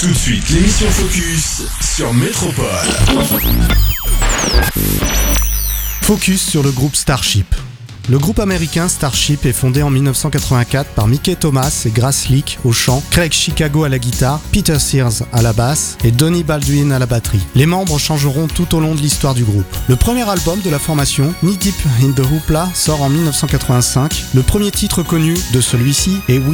Tout de suite, l'émission Focus sur Métropole. Focus sur le groupe Starship. Le groupe américain Starship est fondé en 1984 par Mickey Thomas et Grace Lick au chant, Craig Chicago à la guitare, Peter Sears à la basse et Donny Baldwin à la batterie. Les membres changeront tout au long de l'histoire du groupe. Le premier album de la formation, Knee Deep in the Hoopla, sort en 1985. Le premier titre connu de celui-ci est